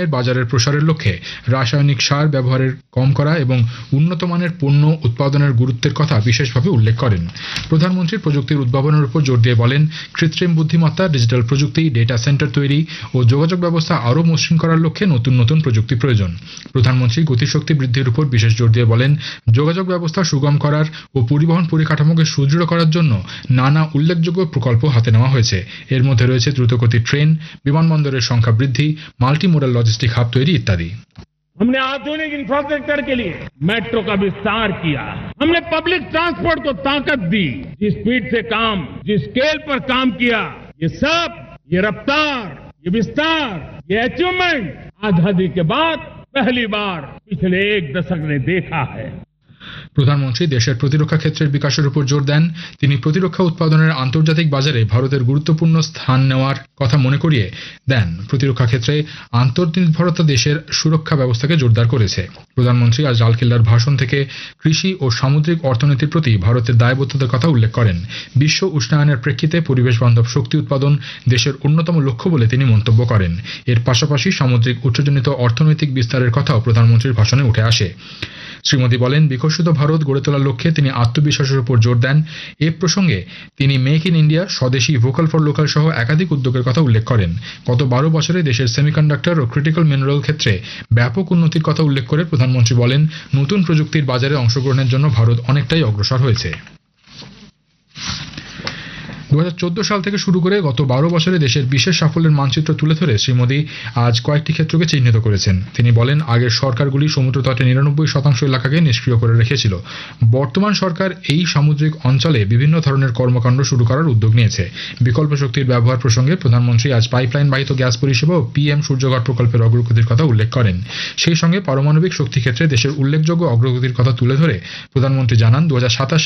রঙের বাজারের প্রসারের লক্ষ্যে রাসায়নিক সার ব্যবহারের কম করা এবং উন্নত মানের পণ্য উৎপাদনের গুরুত্বের কথা বিশেষভাবে উল্লেখ করেন। প্রধানমন্ত্রী প্রযুক্তির উদ্ভাবনের উপর জোর দিয়ে বলেন, কৃত্রিম বুদ্ধিমত্তা, ডিজিটাল প্রযুক্তি, ডেটা সেন্টার তৈরি ও যোগাযোগ ব্যবস্থা আরও মসৃণ করার লক্ষ্যে নতুন নতুন প্রযুক্তি প্রয়োজন। প্রধানমন্ত্রী গতিশক্তি বৃদ্ধির উপর বিশেষ জোর দিয়ে বলেন, যোগাযোগ ব্যবস্থা সুগম করার ও পরিবহন পরিকাঠামোকে সুদৃঢ় করার জন্য নানা উল্লেখযোগ্য প্রকল্প হাতে নেওয়া হয়েছে। এর মধ্যে রয়েছে দ্রুতগতির ট্রেন, বিমানবন্দরের সংখ্যা বৃদ্ধি, মাল্টি মোডাল লজিস্টিক হাব তৈরি ইত্যাদি। हमने आधुनिक इंफ्रास्ट्रक्चर के लिए मेट्रो का विस्तार किया। हमने पब्लिक ट्रांसपोर्ट को ताकत दी। जिस स्पीड से काम, जिस स्केल पर काम किया, ये सब, ये रफ्तार, ये विस्तार, ये अचीवमेंट आजादी के बाद पहली बार पिछले एक दशक ने देखा है। প্রধানমন্ত্রী দেশের প্রতিরক্ষা ক্ষেত্রের বিকাশের উপর জোর দেন। তিনি প্রতিরক্ষা উৎপাদনের আন্তর্জাতিক বাজারে ভারতের গুরুত্বপূর্ণ স্থান নেওয়ার কথা মনে করিয়ে দেন। প্রতিরক্ষা ক্ষেত্রে আত্মনির্ভরতা দেশের সুরক্ষা ব্যবস্থাকে জোরদার করেছে। প্রধানমন্ত্রী আজ লালকেল্লার ভাষণ থেকে কৃষি ও সামুদ্রিক অর্থনীতির প্রতি ভারতের দায়বদ্ধতার কথা উল্লেখ করেন। বিশ্ব উষ্ণায়নের প্রেক্ষিতে পরিবেশ বান্ধব শক্তি উৎপাদন দেশের অন্যতম লক্ষ্য বলে তিনি মন্তব্য করেন। এর পাশাপাশি সামুদ্রিক উচ্চজনিত অর্থনৈতিক বিস্তারের কথাও প্রধানমন্ত্রীর ভাষণে উঠে আসে। শ্রী মোদী বলেন, বিকশিত ভারত গড়ে তোলার লক্ষ্যে তিনি আত্মবিশ্বাসের উপর জোর দেন। এ প্রসঙ্গে তিনি make in India, swadeshi, vocal for local সহ একাধিক উদ্যোগের কথা উল্লেখ করেন। গত 12 বছরে দেশের সেমিকন্ডাক্টর ও ক্রিটিক্যাল মিনারেল ক্ষেত্রে ব্যাপক উন্নতির কথা উল্লেখ করে প্রধানমন্ত্রী বলেন, নতুন প্রযুক্তির বাজারে অংশগ্রহণের জন্য ভারত অনেকটাই অগ্রসর হয়েছে। 2014 সাল থেকে শুরু করে গত 12 বছরে দেশের বিশেষ সাফল্যের মানচিত্র তুলে ধরে শ্রী মোদী আজ কয়েকটি ক্ষেত্রকে চিহ্নিত করেছেন। তিনি বলেন, আগের সরকারগুলি সমুদ্রতটে 99% এলাকাকে নিষ্ক্রিয় করে রেখেছিল। বর্তমান সরকার এই সামুদ্রিক অঞ্চলে বিভিন্ন ধরনের কর্মকাণ্ড শুরু করার উদ্যোগ নিয়েছে। বিকল্প শক্তির ব্যবহার প্রসঙ্গে প্রধানমন্ত্রী আজ পাইপলাইন বাহিত গ্যাস পরিষেবা ও PM সূর্যঘর প্রকল্পের অগ্রগতির কথা উল্লেখ করেন। সেই সঙ্গে পারমাণবিক শক্তি ক্ষেত্রে দেশের উল্লেখযোগ্য অগ্রগতির কথা তুলে ধরে প্রধানমন্ত্রী জানান, 2047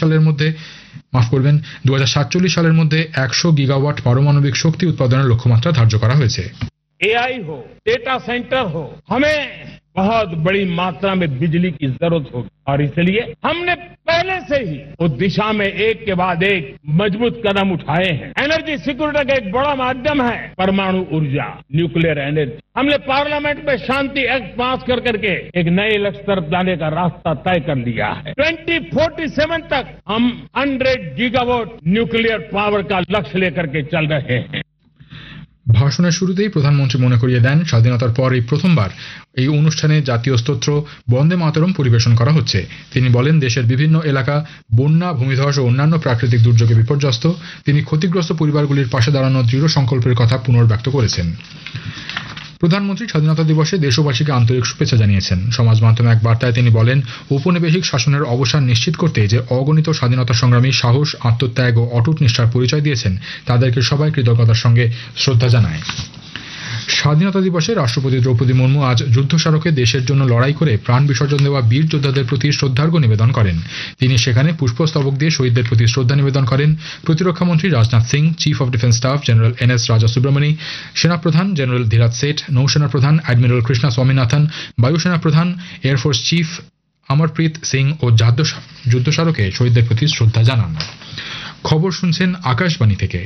সালের মধ্যে 100 গিগাওয়াট পারমাণবিক শক্তি উৎপাদনের লক্ষ্যমাত্রা ধার্য করা হয়েছে। AI हो, डेटा सेंटर हो, हमें बहुत बड़ी मात्रा में बिजली की जरूरत होगी और इसलिए हमने पहले से ही उस दिशा में एक के बाद एक मजबूत कदम उठाए हैं। एनर्जी सिक्योरिटी का एक बड़ा माध्यम है परमाणु ऊर्जा, न्यूक्लियर एनर्जी। हमने पार्लियामेंट में शांति एक्ट पास कर करके एक नए लक्ष्य तरफ जाने का रास्ता तय कर लिया है। 2047 तक हम 100 गीगावाट न्यूक्लियर पावर का लक्ष्य लेकर के चल रहे हैं। ভাষণের শুরুতেই প্রধানমন্ত্রী মনে করিয়ে দেন, স্বাধীনতার পর এই প্রথমবার এই অনুষ্ঠানে জাতীয় স্তোত্র বন্দে মাতরম পরিবেশন করা হচ্ছে। তিনি বলেন, দেশের বিভিন্ন এলাকা বন্যা, ভূমিধস ও অন্যান্য প্রাকৃতিক দুর্যোগে বিপর্যস্ত। তিনি ক্ষতিগ্রস্ত পরিবারগুলির পাশে দাঁড়ানোর দৃঢ় সংকল্পের কথা পুনর্ব্যক্ত করেছেন। প্রধানমন্ত্রী স্বাধীনতা দিবসে দেশবাসীকে আন্তরিক শুভেচ্ছা জানিয়েছেন। সমাজ মাধ্যমে এক বার্তায় তিনি বলেন, ঔপনিবেশিক শাসনের অবসান নিশ্চিত করতে যে অগণিত স্বাধীনতা সংগ্রামী সাহস, আত্মত্যাগ ও অটুট নিষ্ঠার পরিচয় দিয়েছেন, তাদেরকে সবাই কৃতজ্ঞতার সঙ্গে শ্রদ্ধা জানায়। স্বাধীনতা দিবসে রাষ্ট্রপতি দ্রৌপদী মুর্মু আজ যুদ্ধ স্মারকে দেশের জন্য লড়াই করে প্রাণ বিসর্জন দেওয়া বীর যোদ্ধাদের প্রতি শ্রদ্ধার্ঘ্য নিবেদন করেন। তিনি সেখানে পুষ্পস্তবক দিয়ে শহীদদের প্রতি শ্রদ্ধা নিবেদন করেন। প্রতিরক্ষামন্ত্রী Rajnath Singh, chief of defence staff general NS রাজা সুব্রমণি, সেনাপ্রধান জেনারেল ধীরাজ সেঠ, নৌসেনা প্রধান অ্যাডমিরাল কৃষ্ণা স্বামীনাথন, বায়ুসেনা প্রধান এয়ারফোর্স চিফ অমরপ্রীত সিং ও যুদ্ধ স্মারকে শহীদদের প্রতি শ্রদ্ধা জানান। খবর শুনছেন আকাশবাণী থেকে।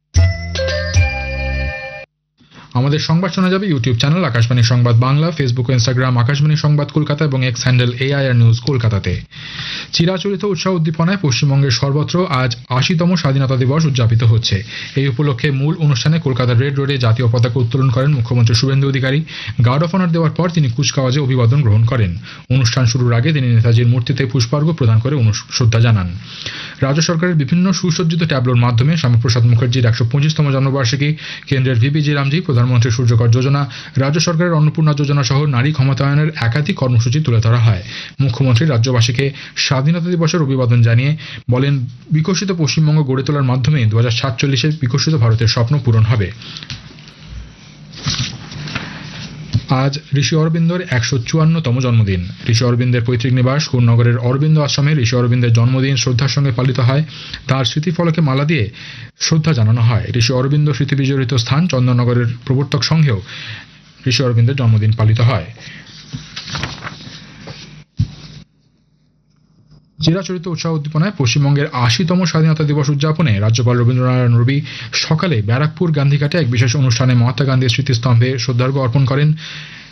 আমাদের সংবাদ শোনা যাবে ইউটিউব চ্যানেল আকাশবাণী সংবাদ বাংলা, ফেসবুক ও ইনস্টাগ্রাম আকাশবাণী সংবাদ কলকাতা এবং এক্স হ্যান্ডেল AIR নিউজ কলকাতাতে। চিরাচরিত উৎসাহ উদ্দীপনায় পশ্চিমবঙ্গের সর্বত্র আজ 80তম স্বাধীনতা দিবস উদযাপিত হচ্ছে। এই উপলক্ষে মূল অনুষ্ঠানে কলকাতার রেড রোডে জাতীয় পতাকা উত্তোলন করেন মুখ্যমন্ত্রী Suvendu Adhikari. Guard of honour দেওয়ার পর তিনি কুচকাওয়াজে অভিবাদন গ্রহণ করেন। অনুষ্ঠান শুরুর আগে তিনি নেতাজির মূর্তিতে পুষ্পার্ঘ্য প্রদান করে শ্রদ্ধা জানান। রাজ্য সরকারের বিভিন্ন সুসজ্জিত ট্যাবলোর মাধ্যমে শ্যামাপ্রসাদ মুখার্জির 125তম জন্মবার্ষিকী, কেন্দ্রের VP জি রামজি, প্রধানমন্ত্রী সূর্যঘর যোজনা, রাজ্য সরকারের অন্নপূর্ণা যোজনা সহ নারী ক্ষমতায়নের একাধিক কর্মসূচি তুলে ধরা হয়। মুখ্যমন্ত্রী রাজ্যবাসীকে স্বাধীনতা দিবসের অভিবাদন জানিয়ে বলেন, বিকশিত পশ্চিমবঙ্গ গড়ে তোলার মাধ্যমে 2047-এ বিকশিত ভারতের স্বপ্ন পূরণ হবে। আজ ঋষি অরবিন্দর 154তম জন্মদিন। ঋষি অরবিন্দের পৈতৃক নিবাস কোন্নগরের অরবিন্দ আশ্রমে ঋষি অরবিন্দের জন্মদিন শ্রদ্ধার সঙ্গে পালিত হয়। তার স্মৃতিফলকে মালা দিয়ে শ্রদ্ধা জানানো হয়। ঋষি অরবিন্দ স্মৃতি বিজড়িত স্থান চন্দননগরের প্রবর্তক সংঘেও ঋষি অরবিন্দের জন্মদিন পালিত হয়। চিরাচরিত উৎসাহ উদ্দীপনায় পশ্চিমবঙ্গের 80তম স্বাধীনতা দিবস উদযাপনে রাজ্যপাল রবীন্দ্রনারায়ণ রবি সকালে ব্যারাকপুর গান্ধীঘাটে এক বিশেষ অনুষ্ঠানে মহাত্মা গান্ধীর স্মৃতিস্তম্ভে শ্রদ্ধার্ঘ্য অর্পণ করেন।